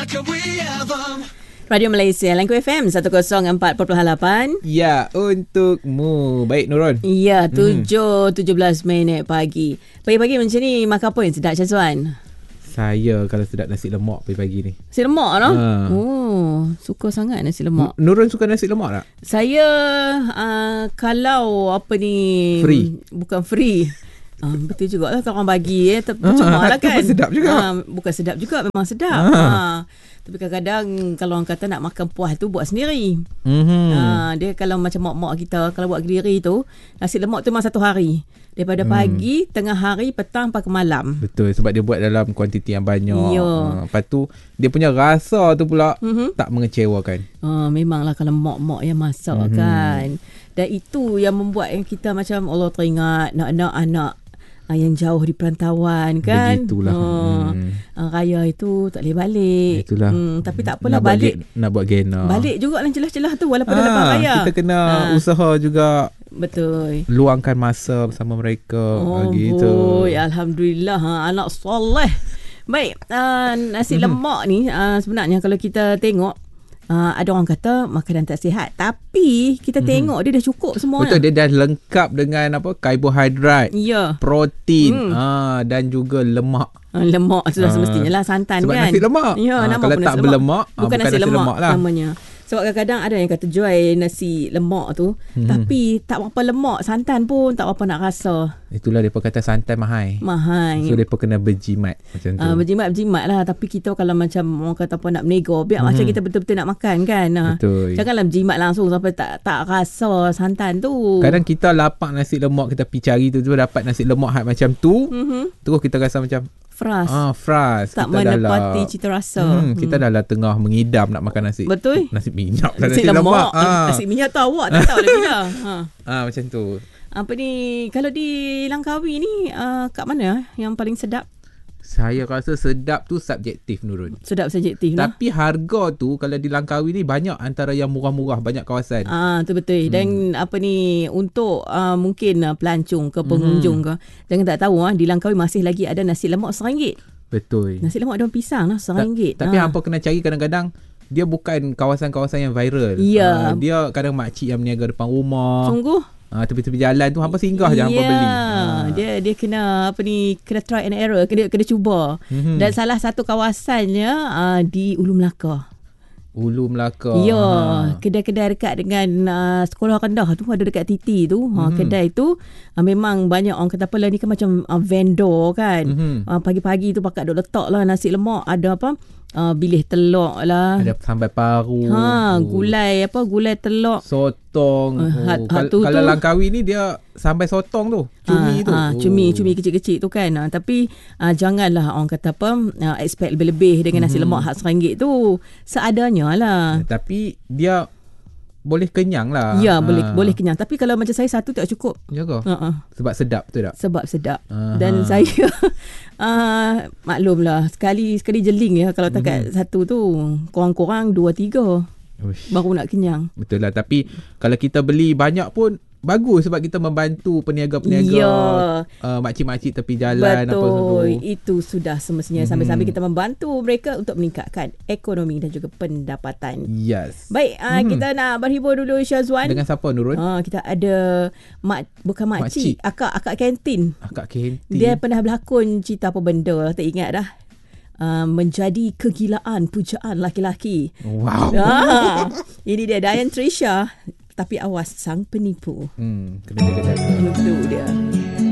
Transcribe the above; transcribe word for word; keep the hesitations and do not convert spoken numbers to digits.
Radio Malaysia, Langku F M seratus empat perpuluhan lapan. Ya, untukmu. Baik, Nurul. Ya, tujuh tujuh belas minit pagi. Pagi-pagi macam ni, makan apa yang sedap, Syazwan? Saya kalau sedap nasi lemak pagi-pagi ni. Nasi lemak no? Ha. Oh, suka sangat nasi lemak. Nurul suka nasi lemak tak? Saya uh, kalau apa ni, Free. Bukan free. Ah, betul juga lah kalau orang bagi eh, percuma Ah, lah kan. sedap juga. Ah, bukan sedap juga, memang sedap. Ah. Ah. Tapi kadang-kadang kalau orang kata nak makan puas tu buat sendiri. Mm-hmm. Ah, dia kalau macam mak-mak kita kalau buat sendiri tu, nasi lemak tu memang satu hari. Daripada hmm. pagi, tengah hari, petang, pakai malam. Betul, sebab dia buat dalam kuantiti yang banyak. Ya. Uh, lepas tu dia punya rasa tu pula Mm-hmm. tak mengecewakan. Ah, memanglah kalau mak-mak yang masak mm-hmm. kan. Dan itu yang membuat kita macam Allah teringat nak-nak anak Ah, yang jauh di perantauan kan. Begitulah. Oh, hmm. ah, raya itu tak boleh balik. Itulah. Hmm, tapi tak apalah, nak balik. Buat, nak buat gena. Balik juga dalam celah-celah tu walaupun ah, dah lepas raya. Kita kena ah. usaha juga. Betul. Luangkan masa bersama mereka. Oh, gitu. boy, alhamdulillah ha, anak soleh. Baik, uh, nasi hmm. lemak ni uh, sebenarnya kalau kita tengok Uh, ada orang kata makanan tak sihat, tapi kita mm-hmm. tengok dia dah cukup semua. Betul, dia dah lengkap dengan apa, karbohidrat, ya, protein, mm. uh, dan juga lemak. Uh, lemak sudah uh, semestinya lah, santan sebab kan. Sebab nasi lemak. Ya, uh, nama kalau pun tak nasi berlemak, lemak. Bukan, bukan nasi, nasi lemak, lemak lah namanya. Sebab kadang-kadang ada yang kata jual nasi lemak tu, hmm. tapi tak berapa lemak, santan pun tak berapa nak rasa. Itulah mereka kata santan mahal. Mahal. So mereka kena berjimat macam tu. Uh, berjimat-berjimat lah. Tapi kita kalau macam orang kata apa nak menego, biar hmm. macam kita betul-betul nak makan kan. Betul. Janganlah berjimat langsung sampai tak tak rasa santan tu. Kadang kita lapang nasi lemak, kita pergi cari tu, tu dapat nasi lemak hal macam tu. Mm-hmm. Terus kita rasa macam Fras. Ah, fras. Tak kita menepati dah cita rasa. Hmm, hmm. Kita dah lah tengah mengidam nak makan nasi. Betul. Nasi minyak. Nasi, nasi lemak. lemak. Ah. Nasi minyak tu awak tak tahu lagi dah. Ha. Ah, macam tu. Apa ni, kalau di Langkawi ni uh, kat mana yang paling sedap? Saya rasa sedap tu subjektif, Nurul. Sedap subjektif lah. Tapi harga tu kalau di Langkawi ni banyak antara yang murah-murah, banyak kawasan. Ah, tu betul. Hmm. Dan apa ni, untuk uh, mungkin uh, pelancong ke pengunjung hmm. ke, jangan tak tahu ah, di Langkawi masih lagi ada nasi lemak seringgit. Betul. Nasi lemak daun pisang lah seringgit. Ta- tapi ha. hampa kena cari kadang-kadang dia bukan kawasan-kawasan yang viral. Ya. Uh, dia kadang makcik yang berniaga depan rumah. Sungguh. Ah, tepi-tepi jalan tu hampa singgah je, yeah. hampa beli. Ah. Dia dia kena apa ni, kena try and error, kena kena cuba. Mm-hmm. Dan salah satu kawasannya uh, di Ulu Melaka. Ulu Melaka. Ya, kedai-kedai dekat dengan uh, sekolah rendah tu ada dekat Titi tu. Ha, mm-hmm. Kedai tu uh, memang banyak orang kata apa lah, ni kan macam uh, vendor kan. Mm-hmm. Uh, pagi-pagi tu pakat duk letak lah nasi lemak, ada apa? Uh, bilih telur lah. Ada sambal paru. Ha, gulai apa? Gulai telur. Sotong. Uh, hat, oh, hat kal- tu, kalau tu. Langkawi ni dia sambal sotong tu. Cumi ha, tu. Ha, oh. Cumi, cumi kecil-kecil tu kan. Ha, tapi uh, janganlah orang kata apa, uh, expect lebih-lebih dengan nasi mm-hmm. lemak hak seringgit tu. Seadanya lah. Ya, tapi dia boleh kenyang lah. Ya, ha. boleh boleh kenyang. Tapi kalau macam saya, satu tak cukup. Ya ke? Uh-uh. Sebab sedap tu tak? Sebab sedap. Aha. Dan saya uh, maklumlah, sekali sekali jeling ya, kalau takat mm-hmm. satu tu kurang-kurang dua tiga Uish. Baru nak kenyang. Betul lah. Tapi kalau kita beli banyak pun bagus, sebab kita membantu peniaga-peniaga, ya. uh, makcik-makcik tepi jalan. Betul. Apa semua. Itu sudah semestinya. Hmm. Sambil-sambil kita membantu mereka untuk meningkatkan ekonomi dan juga pendapatan. Yes. Baik, uh, hmm. kita nak berhibur dulu, Syazwan. Dengan siapa, Nurul? Uh, kita ada mak, bukan makcik, makcik. Akak akak kantin. Akak kantin. Dia pernah berlakon cerita apa benda, tak ingat dah. Uh, menjadi kegilaan pujaan laki-laki. Wow. Ah, ini dia Dian Trisha. Tapi awas sang penipu. Hmm, kena jaga-jaga. Itu dia.